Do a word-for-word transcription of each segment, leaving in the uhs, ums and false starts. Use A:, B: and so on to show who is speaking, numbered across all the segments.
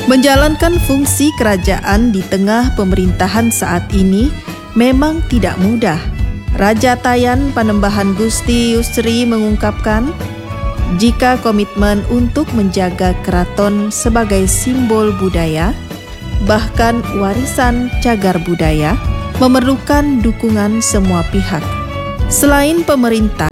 A: Menjalankan fungsi kerajaan di tengah pemerintahan saat ini memang tidak mudah. Raja Tayan Panembahan Gusti Yusri mengungkapkan, jika komitmen untuk menjaga keraton sebagai simbol budaya, bahkan warisan cagar budaya, memerlukan dukungan semua pihak. Selain pemerintah,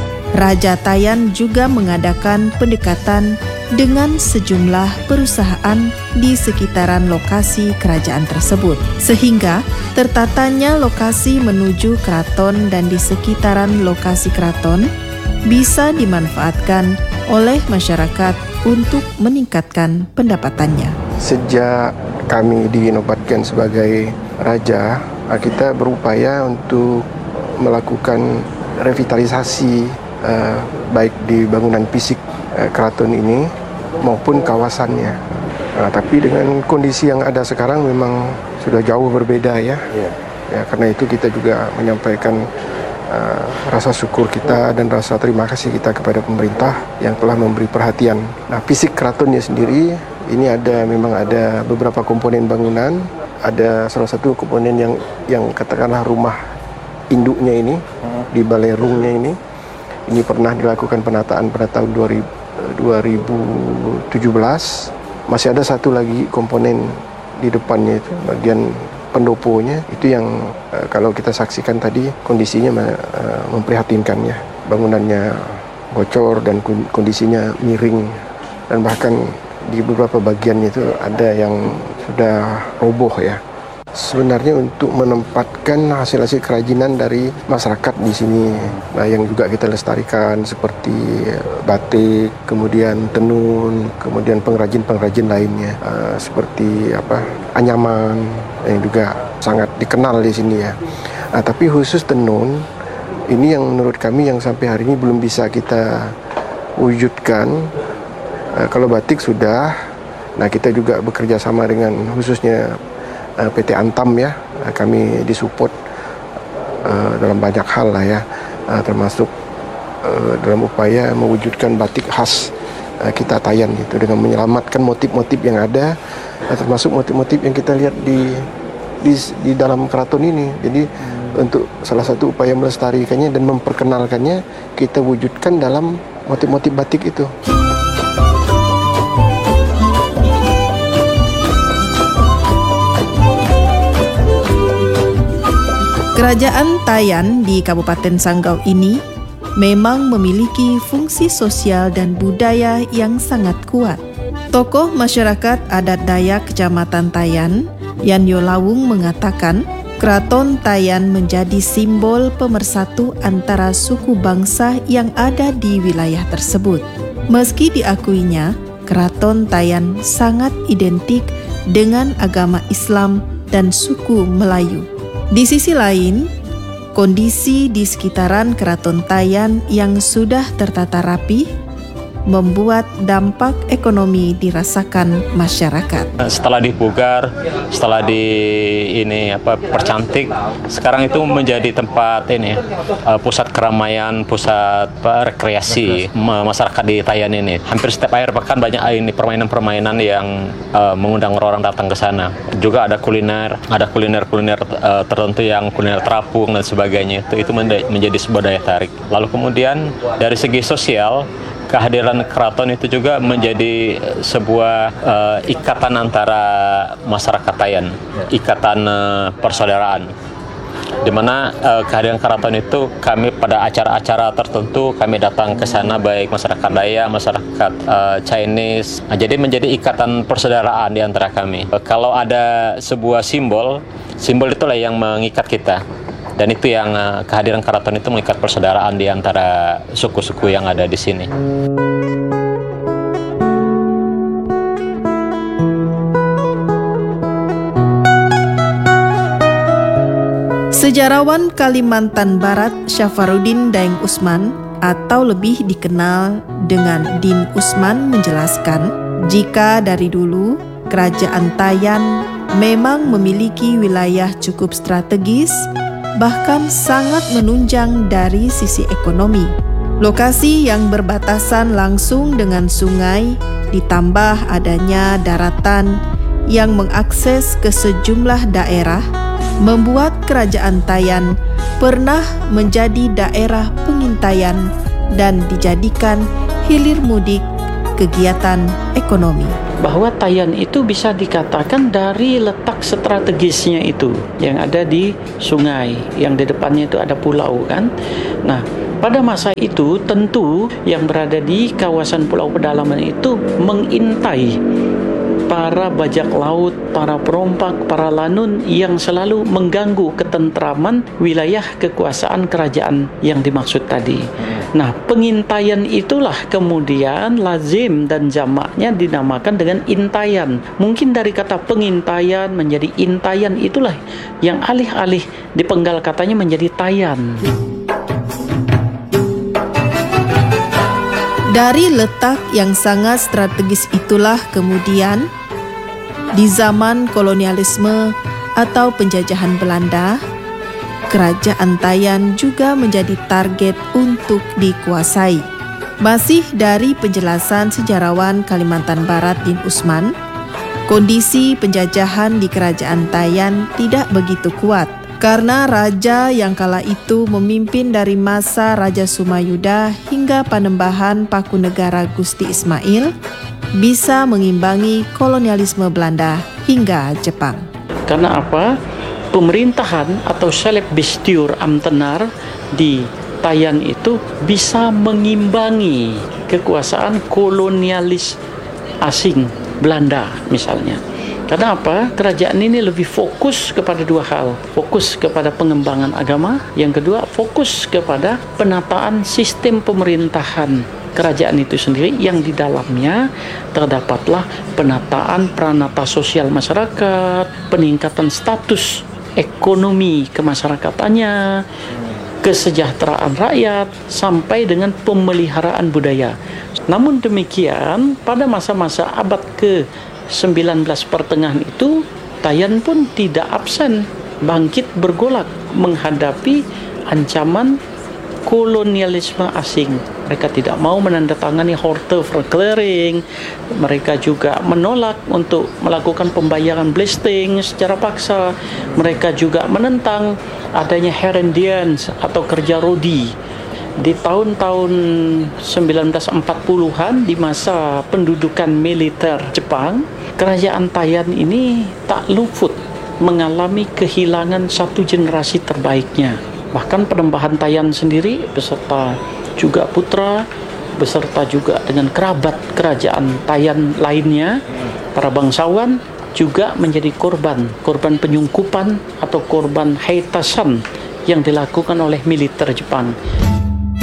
A: Raja Tayan juga mengadakan pendekatan dengan sejumlah perusahaan di sekitaran lokasi kerajaan tersebut, sehingga tertatanya lokasi menuju keraton dan di sekitaran lokasi keraton bisa dimanfaatkan oleh masyarakat untuk meningkatkan pendapatannya.
B: Sejak kami dinobatkan sebagai raja, kita berupaya untuk melakukan revitalisasi uh, baik di bangunan fisik uh, keraton ini maupun kawasannya. Uh, tapi dengan kondisi yang ada sekarang memang sudah jauh berbeda ya. Yeah. Ya, karena itu kita juga menyampaikan uh, rasa syukur kita dan rasa terima kasih kita kepada pemerintah yang telah memberi perhatian. Nah, fisik keratonnya sendiri ini ada memang ada beberapa komponen bangunan. Ada salah satu komponen yang yang katakanlah rumah induknya ini, di balerungnya ini, ini pernah dilakukan penataan pada tahun dua ribu tujuh belas. Masih ada satu lagi komponen di depannya itu, bagian pendoponya, itu yang uh, kalau kita saksikan tadi kondisinya uh, memprihatinkan ya. Bangunannya bocor dan kondisinya miring, dan bahkan di beberapa bagiannya itu ada yang sudah roboh ya. Sebenarnya untuk menempatkan hasil-hasil kerajinan dari masyarakat di sini, nah, yang juga kita lestarikan seperti batik, kemudian tenun, kemudian pengrajin-pengrajin lainnya uh, seperti apa anyaman yang juga sangat dikenal di sini ya. Nah, tapi khusus tenun ini yang menurut kami yang sampai hari ini belum bisa kita wujudkan. Uh, kalau batik sudah, nah kita juga bekerja sama dengan khususnya P T Antam ya, kami disupport uh, dalam banyak hal lah ya, uh, termasuk uh, dalam upaya mewujudkan batik khas uh, kita Tayan itu dengan menyelamatkan motif-motif yang ada, uh, termasuk motif-motif yang kita lihat di di, di dalam keraton ini. Jadi hmm. untuk salah satu upaya melestarikannya dan memperkenalkannya kita wujudkan dalam motif-motif batik itu.
A: Kerajaan Tayan di Kabupaten Sanggau ini memang memiliki fungsi sosial dan budaya yang sangat kuat. Tokoh masyarakat adat Dayak Kecamatan Tayan, Yan Yolawung, mengatakan Keraton Tayan menjadi simbol pemersatu antara suku bangsa yang ada di wilayah tersebut. Meski diakuinya, Keraton Tayan sangat identik dengan agama Islam dan suku Melayu. Di sisi lain, kondisi di sekitaran Keraton Tayan yang sudah tertata rapi membuat dampak ekonomi dirasakan masyarakat.
C: Setelah dipugar, setelah di ini apa percantik, sekarang itu menjadi tempat ini uh, pusat keramaian, pusat uh, rekreasi masyarakat di Tayan ini. Hampir setiap akhir pekan banyak ini permainan-permainan yang uh, mengundang orang datang ke sana. Juga ada kuliner, ada kuliner-kuliner uh, tertentu yang kuliner terapung dan sebagainya. Itu itu menjadi sebuah daya tarik. Lalu kemudian dari segi sosial, kehadiran keraton itu juga menjadi sebuah uh, ikatan antara masyarakat Tayan, ikatan uh, persaudaraan. Di mana uh, kehadiran keraton itu kami pada acara-acara tertentu kami datang ke sana, baik masyarakat Dayak, masyarakat uh, Chinese. Nah, jadi menjadi ikatan persaudaraan di antara kami. Uh, kalau ada sebuah simbol, simbol itulah yang mengikat kita. Dan itu yang uh, kehadiran keraton itu mengikat persaudaraan di antara suku-suku yang ada di sini.
A: Sejarawan Kalimantan Barat Syafarudin Daeng Usman atau lebih dikenal dengan Din Usman menjelaskan, jika dari dulu Kerajaan Tayan memang memiliki wilayah cukup strategis, bahkan sangat menunjang dari sisi ekonomi. Namun, pada tahun dua ribu dua puluh, Kerajaan Tayan menjadi salah satu wilayah yang sangat strategis, bahkan sangat menunjang dari sisi ekonomi. Namun, pada tahun dua ribu dua puluh, Kerajaan Tayan menjadi salah satu wilayah yang sangat strategis, bahkan sangat menunjang dari sisi ekonomi. Lokasi yang berbatasan langsung dengan sungai ditambah adanya daratan yang mengakses ke sejumlah daerah membuat Kerajaan Tayan pernah menjadi daerah pengintaian dan dijadikan hilir mudik kegiatan ekonomi.
D: Bahwa Tayan itu bisa dikatakan dari letak strategisnya itu yang ada di sungai, yang di depannya itu ada pulau kan. Nah, pada masa itu tentu yang berada di kawasan Pulau Pedalaman itu mengintai para bajak laut, para perompak, para lanun yang selalu mengganggu ketentraman wilayah kekuasaan kerajaan yang dimaksud tadi. Nah, pengintaian itulah kemudian lazim dan jamaknya dinamakan dengan intaian. Mungkin dari kata pengintaian menjadi intaian itulah yang alih-alih dipenggal katanya menjadi tayan.
A: Dari letak yang sangat strategis itulah kemudian di zaman kolonialisme atau penjajahan Belanda, Kerajaan Tayan juga menjadi target untuk dikuasai. Masih dari penjelasan sejarawan Kalimantan Barat Din Usman, kondisi penjajahan di Kerajaan Tayan tidak begitu kuat karena raja yang kala itu memimpin dari masa Raja Sumayuda hingga Panembahan Pakunegara Gusti Ismail bisa mengimbangi kolonialisme Belanda hingga Jepang.
D: Karena apa? Pemerintahan atau Selek Bestiur Amtenar di Tayan itu bisa mengimbangi kekuasaan kolonialis asing Belanda misalnya. Karena apa? Kerajaan ini lebih fokus kepada dua hal. Fokus kepada pengembangan agama. Yang kedua, fokus kepada penataan sistem pemerintahan kerajaan itu sendiri yang di dalamnya terdapatlah penataan pranata sosial masyarakat, peningkatan status ekonomi kemasyarakatannya, kesejahteraan rakyat, sampai dengan pemeliharaan budaya. Namun demikian, pada masa-masa abad ke sembilan belas pertengahan itu, Tayan pun tidak absen bangkit bergolak menghadapi ancaman kolonialisme asing. Mereka tidak mau menandatangani Horteverklaring. Mereka juga menolak untuk melakukan pembayaran blasting secara paksa. Mereka juga menentang adanya Herendians atau kerja rodi. Di tahun-tahun sembilan belas empat puluhan, di masa pendudukan militer Jepang, Kerajaan Tayan ini tak luput mengalami kehilangan satu generasi terbaiknya. Bahkan Panembahan Tayan sendiri beserta juga putra, beserta juga dengan kerabat kerajaan Tayan lainnya, para bangsawan juga menjadi korban, korban penyungkupan atau korban haitasan yang dilakukan oleh militer Jepang.